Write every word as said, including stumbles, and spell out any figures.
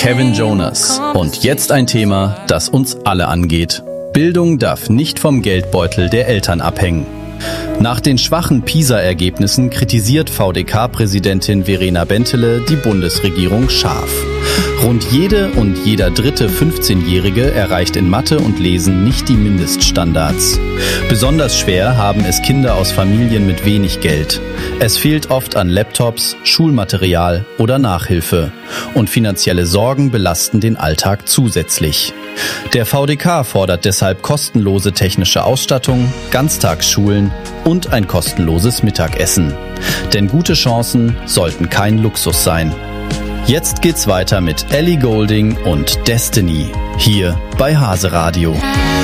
Kevin Jonas. Und jetzt ein Thema, das uns alle angeht. Bildung darf nicht vom Geldbeutel der Eltern abhängen. Nach den schwachen PISA-Ergebnissen kritisiert V D K-Präsidentin Verena Bentele die Bundesregierung scharf. Rund jede und jeder dritte fünfzehnjährige erreicht in Mathe und Lesen nicht die Mindeststandards. Besonders schwer haben es Kinder aus Familien mit wenig Geld. Es fehlt oft an Laptops, Schulmaterial oder Nachhilfe. Und finanzielle Sorgen belasten den Alltag zusätzlich. Der V D K fordert deshalb kostenlose technische Ausstattung, Ganztagsschulen und ein kostenloses Mittagessen. Denn gute Chancen sollten kein Luxus sein. Jetzt geht's weiter mit Ellie Goulding und Destiny, hier bei Hase Radio.